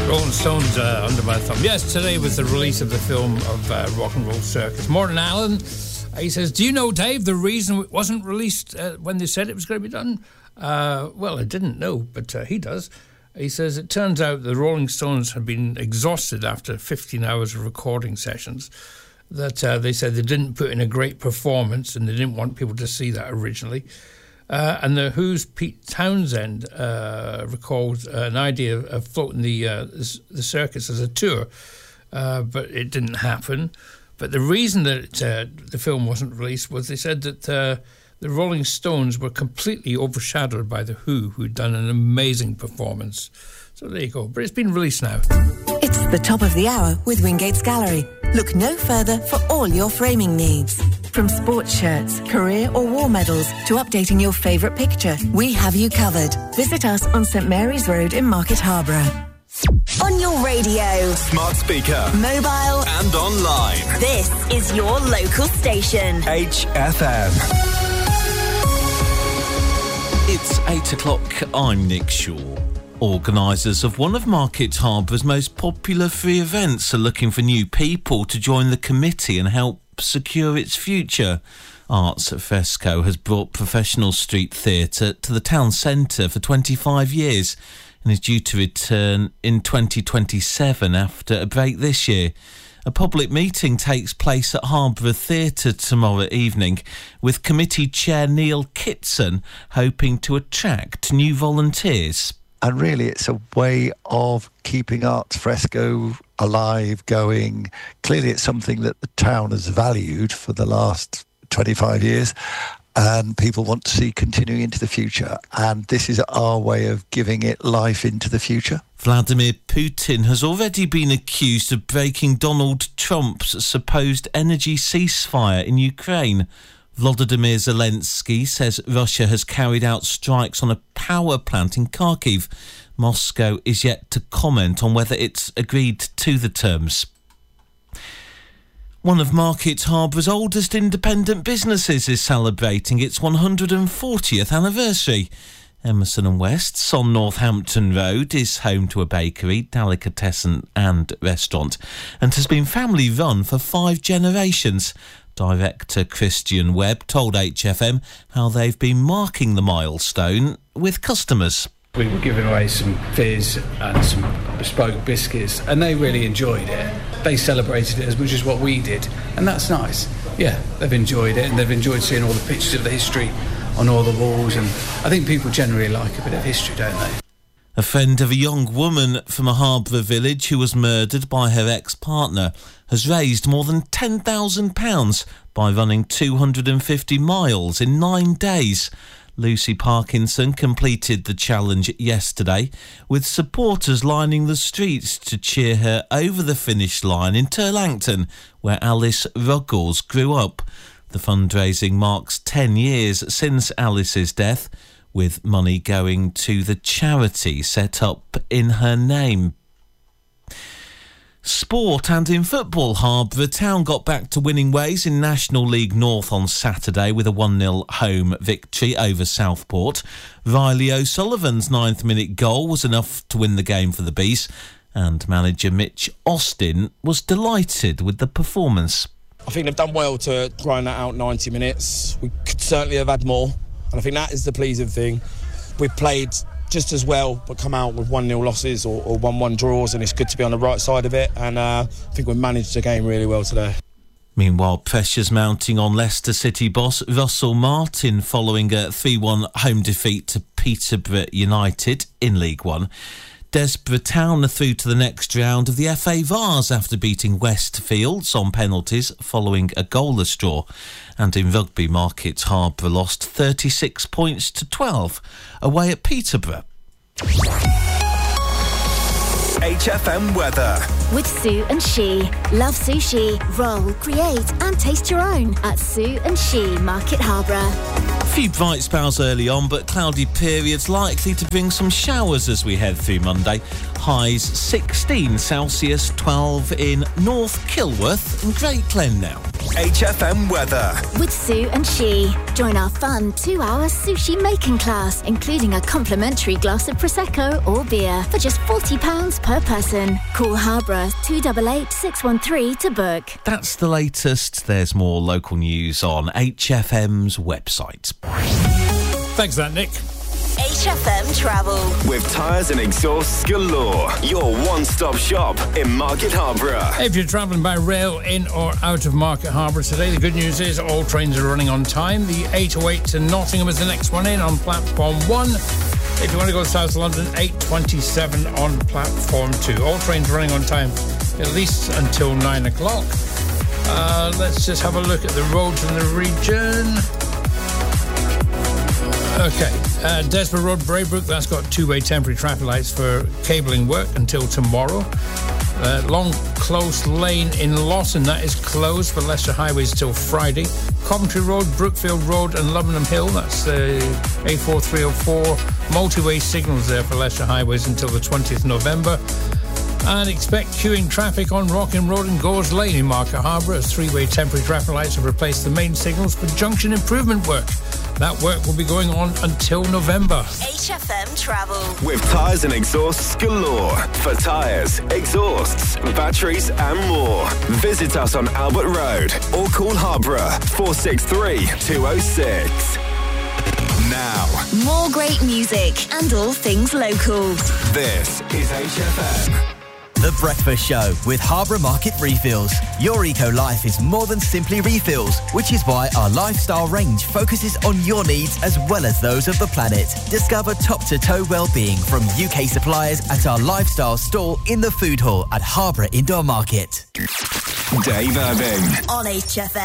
Rolling Stones under my thumb. Yes, today was the release of the film of Rock and Roll Circus. Morton Allen, he says, do you know, Dave, the reason it wasn't released when they said it was going to be done? Well, I didn't know, but he does. He says, it turns out the Rolling Stones had been exhausted after 15 hours of recording sessions, that they said they didn't put in a great performance and they didn't want people to see that originally. And the Who's Pete Townsend recalled an idea of floating the circus as a tour, but it didn't happen. But the reason that the film wasn't released was they said that the Rolling Stones were completely overshadowed by the who'd done an amazing performance. So there you go. But it's been released now. It's the top of the hour with Wingate's Gallery. Look no further for all your framing needs. From sports shirts, career or war medals to updating your favourite picture, we have you covered. Visit us on St Mary's Road in Market Harborough. On your radio, smart speaker, mobile and online. This is your local station. HFM. It's 8 o'clock. I'm Nick Shaw. Organisers of one of Market Harbour's most popular free events are looking for new people to join the committee and help secure its future. Arts at Fresco has brought professional street theatre to the town centre for 25 years and is due to return in 2027 after a break this year. A public meeting takes place at Harborough Theatre tomorrow evening, with committee chair Neil Kitson hoping to attract new volunteers. And really, it's a way of keeping Arts Fresco alive, going. Clearly, it's something that the town has valued for the last 25 years, and people want to see continuing into the future. And this is our way of giving it life into the future. Vladimir Putin has already been accused of breaking Donald Trump's supposed energy ceasefire in Ukraine. Volodymyr Zelensky says Russia has carried out strikes on a power plant in Kharkiv. Moscow is yet to comment on whether it's agreed to the terms. One of Market Harbour's oldest independent businesses is celebrating its 140th anniversary. Emerson & West's on Northampton Road is home to a bakery, delicatessen and restaurant, and has been family run for 5 generations. Director Christian Webb told HFM how they've been marking the milestone with customers. We were giving away some fizz and some bespoke biscuits, and they really enjoyed it. They celebrated it as much as what we did, and that's nice. Yeah, they've enjoyed it, and they've enjoyed seeing all the pictures of the history on all the walls, and I think people generally like a bit of history, don't they? A friend of a young woman from a Harborough village who was murdered by her ex-partner has raised more than £10,000 by running 250 miles in 9 days. Lucy Parkinson completed the challenge yesterday, with supporters lining the streets to cheer her over the finish line in Turlangton, where Alice Ruggles grew up. The fundraising marks 10 years since Alice's death, with money going to the charity set up in her name. Sport and in football, Harborough Town got back to winning ways in National League North on Saturday with a 1-0 home victory over Southport. Riley O'Sullivan's 9th-minute goal was enough to win the game for the Bees, and manager Mitch Austin was delighted with the performance. I think they've done well to grind that out 90 minutes. We could certainly have had more, and I think that is the pleasing thing. We've played just as well, but come out with 1-0 losses or 1-1 draws, and it's good to be on the right side of it, and I think we've managed the game really well today. Meanwhile, pressure's mounting on Leicester City boss Russell Martin following a 3-1 home defeat to Peterborough United in League One. Desborough Town are through to the next round of the FA Vars after beating Westfields on penalties following a goalless draw. And in rugby, Market Harborough lost 36 points to 12 away at Peterborough. HFM weather. With Sue and She. Love sushi, roll, create and taste your own at Sue and She, Market Harborough. A few bright spells early on, but cloudy periods likely to bring some showers as we head through Monday. Highs 16 Celsius, 12 in North Kilworth and Great Glen now. HFM weather. With Sue and She. Join our fun 2-hour sushi making class, including a complimentary glass of Prosecco or beer for just £40 per person. Call Harborough 288 613 to book. That's the latest. There's more local news on HFM's website. Thanks for that, Nick. HFM Travel. With tyres and exhausts galore. Your one-stop shop in Market Harborough. If you're travelling by rail in or out of Market Harborough today, the good news is all trains are running on time. The 808 to Nottingham is the next one in on platform 1. If you want to go to South London, 827 on platform 2. All trains running on time, at least until 9 o'clock. Let's just have a look at the roads in the region. Okay, Desborough Road, Braybrook, that's got two-way temporary traffic lights for cabling work until tomorrow. Long Close Lane in Lawson, that is closed for Leicester Highways till Friday. Coventry Road, Brookfield Road and Lummenham Hill, that's A4304. Multi-way signals there for Leicester Highways until the 20th November. And expect queuing traffic on Rockham Road and Gores Lane in Market Harborough as three-way temporary traffic lights have replaced the main signals for junction improvement work. That work will be going on until November. HFM Travel. With tyres and exhausts galore. For tyres, exhausts, batteries and more. Visit us on Albert Road or call Harborough 463 206. Now, More great music and all things local. this is HFM. The Breakfast Show with Harborough Market Refills. Your eco-life is more than simply refills, which is why our lifestyle range focuses on your needs as well as those of the planet. Discover top-to-toe well-being from UK suppliers at our lifestyle stall in the food hall at Harborough Indoor Market. Dave Irving. On HFM.